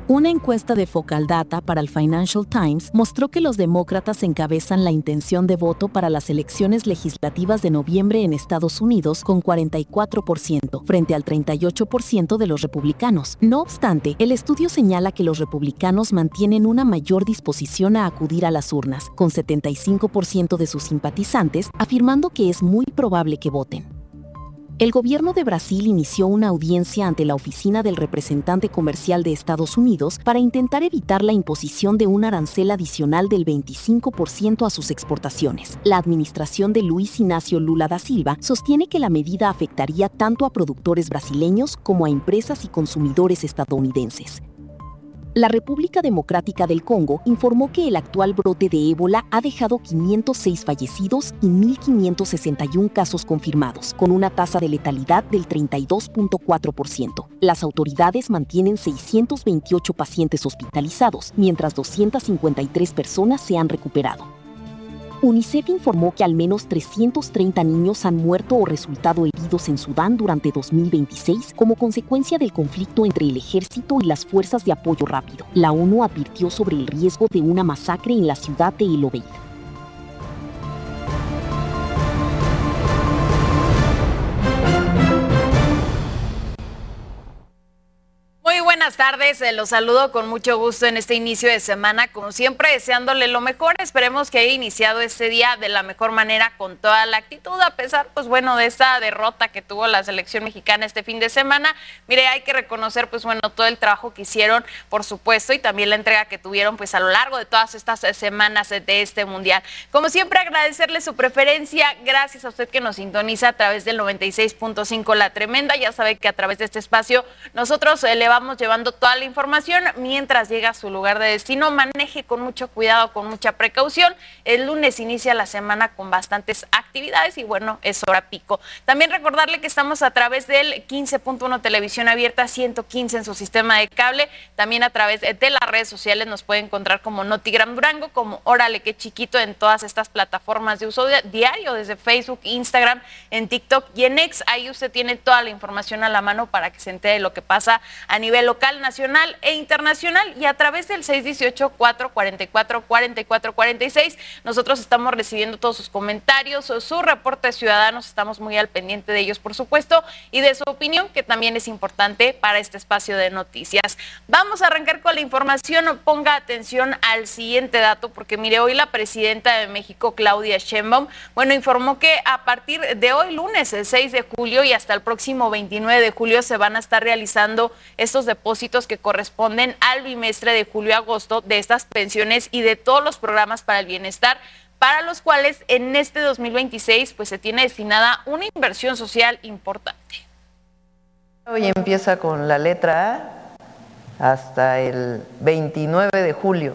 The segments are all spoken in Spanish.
Una encuesta de Focal Data para el Financial Times mostró que los demócratas encabezan la intención de voto para las elecciones legislativas de noviembre en Estados Unidos con 44%, frente al 38% de los republicanos. No obstante, el estudio señala que los republicanos mantienen una mayor disposición a acudir a las urnas, con 75% de sus simpatizantes afirmando que es muy probable que voten. El gobierno de Brasil inició una audiencia ante la oficina del representante comercial de Estados Unidos para intentar evitar la imposición de un arancel adicional del 25% a sus exportaciones. La administración de Luiz Inácio Lula da Silva sostiene que la medida afectaría tanto a productores brasileños como a empresas y consumidores estadounidenses. La República Democrática del Congo informó que el actual brote de ébola ha dejado 506 fallecidos y 1.561 casos confirmados, con una tasa de letalidad del 32.4%. Las autoridades mantienen 628 pacientes hospitalizados, mientras 253 personas se han recuperado. UNICEF informó que al menos 330 niños han muerto o resultado heridos en Sudán durante 2026 como consecuencia del conflicto entre el ejército y las fuerzas de apoyo rápido. La ONU advirtió sobre el riesgo de una masacre en la ciudad de El Obeid. Muy buenas tardes, los saludo con mucho gusto en este inicio de semana, como siempre deseándole lo mejor. Esperemos que haya iniciado este día de la mejor manera, con toda la actitud, a pesar, pues bueno, de esta derrota que tuvo la selección mexicana este fin de semana. Mire, hay que reconocer, pues bueno, todo el trabajo que hicieron, por supuesto, y también la entrega que tuvieron, pues a lo largo de todas estas semanas de este mundial. Como siempre, agradecerle su preferencia, gracias a usted que nos sintoniza a través del 96.5 La Tremenda. Ya sabe que a través de este espacio nosotros le vamos llevando toda la información mientras llega a su lugar de destino. Maneje con mucho cuidado, con mucha precaución. El lunes inicia la semana con bastantes actividades y bueno, es hora pico. También recordarle que estamos a través del 15.1 Televisión Abierta, 115 en su sistema de cable. También a través de las redes sociales nos puede encontrar como Notigram Durango, como Órale Qué Chiquito en todas estas plataformas de uso diario, desde Facebook, Instagram, en TikTok y en X. Ahí usted tiene toda la información a la mano para que se entere de lo que pasa a nivel local, nacional e internacional, y a través del 618-444-4446 nosotros estamos recibiendo todos sus comentarios, sus reportes ciudadanos, estamos muy al pendiente de ellos, por supuesto, y de su opinión, que también es importante para este espacio de noticias. Vamos a arrancar con la información. Ponga atención al siguiente dato, porque mire, hoy la presidenta de México, Claudia Sheinbaum, bueno, informó que a partir de hoy, lunes, el 6 de julio y hasta el próximo 29 de julio se van a estar realizando estos depósitos que corresponden al bimestre de julio-agosto de estas pensiones y de todos los programas para el bienestar, para los cuales en este 2026 pues se tiene destinada una inversión social importante. Hoy empieza con la letra A hasta el 29 de julio,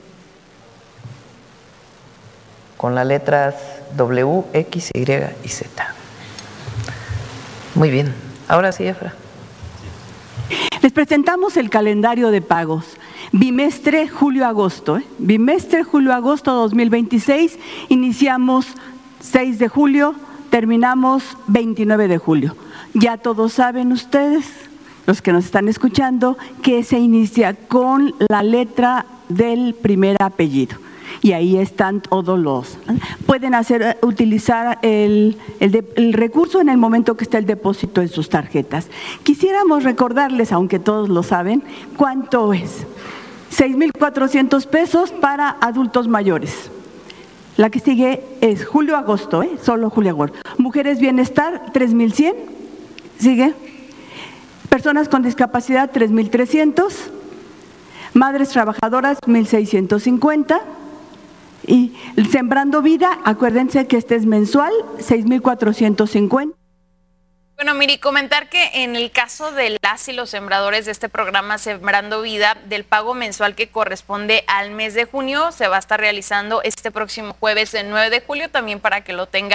con las letras W, X, Y y Z. Muy bien, ahora sí, Efra. Les presentamos el calendario de pagos. Bimestre julio-agosto. Bimestre julio-agosto 2026. Iniciamos 6 de julio, terminamos 29 de julio. Ya todos saben ustedes, los que nos están escuchando, que se inicia con la letra del primer apellido. Y ahí están todos los. Pueden utilizar el recurso en el momento que está el depósito en sus tarjetas. Quisiéramos recordarles, aunque todos lo saben, cuánto es. 6,400 pesos para adultos mayores. La que sigue es julio-agosto, solo julio-agosto. Mujeres Bienestar, 3,100. Sigue. Personas con discapacidad, 3,300. Madres Trabajadoras, 1,650. Y Sembrando Vida, acuérdense que este es mensual, 6,450. Bueno, Miri, comentar que en el caso de las y los sembradores de este programa Sembrando Vida, del pago mensual que corresponde al mes de junio, se va a estar realizando este próximo jueves, el 9 de julio, también para que lo tenga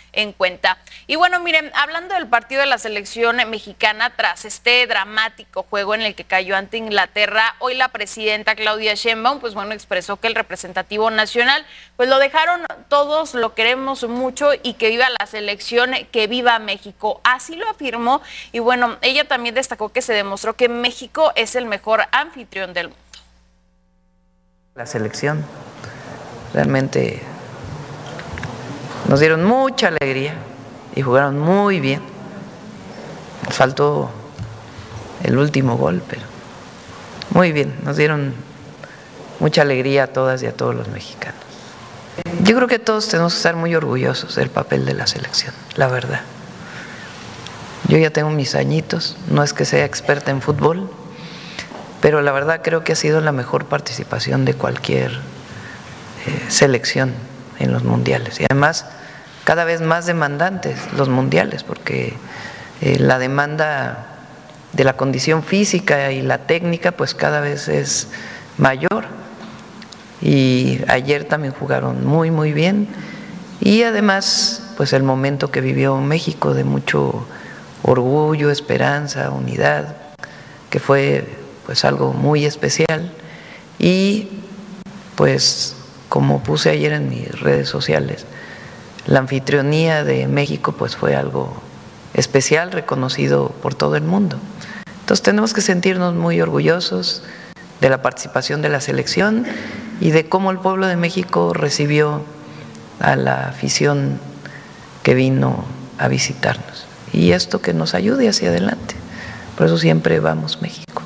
en cuenta. Y bueno, miren, hablando del partido de la selección mexicana, tras este dramático juego en el que cayó ante Inglaterra, hoy la presidenta Claudia Sheinbaum, pues bueno, expresó que el representativo nacional, pues lo dejaron todos, lo queremos mucho y que viva la selección, que viva México. Así lo afirmó y bueno, ella también destacó que se demostró que México es el mejor anfitrión del mundo. La selección realmente nos dieron mucha alegría y jugaron muy bien. Nos faltó el último gol, pero muy bien, nos dieron mucha alegría a todas y a todos los mexicanos. Yo creo que todos tenemos que estar muy orgullosos del papel de la selección, la verdad. Yo ya tengo mis añitos, no es que sea experta en fútbol, pero la verdad creo que ha sido la mejor participación de cualquier selección en los mundiales. Y además, cada vez más demandantes los mundiales, porque la demanda de la condición física y la técnica pues cada vez es mayor. Y ayer también jugaron muy, muy bien. Y además, pues el momento que vivió México de mucho orgullo, esperanza, unidad, que fue pues algo muy especial. Y pues como puse ayer en mis redes sociales, la anfitrionía de México pues fue algo especial, reconocido por todo el mundo. Entonces tenemos que sentirnos muy orgullosos de la participación de la selección y de cómo el pueblo de México recibió a la afición que vino a visitarnos. Y esto que nos ayude hacia adelante. Por eso siempre vamos México.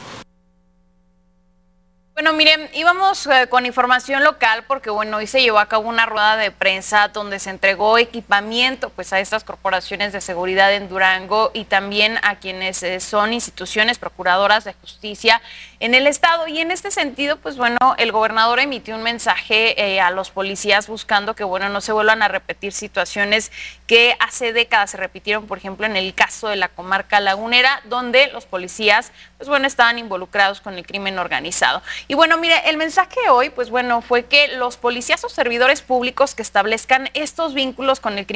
Bueno, miren, íbamos con información local porque, bueno, hoy se llevó a cabo una rueda de prensa donde se entregó equipamiento pues a estas corporaciones de seguridad en Durango y también a quienes son instituciones procuradoras de justicia en el estado. Y en este sentido, pues bueno, el gobernador emitió un mensaje a los policías buscando que, bueno, no se vuelvan a repetir situaciones que hace décadas se repitieron, por ejemplo, en el caso de la comarca lagunera, donde los policías, pues bueno, estaban involucrados con el crimen organizado. Y bueno, mire, el mensaje hoy, pues bueno, fue que los policías o servidores públicos que establezcan estos vínculos con el crimen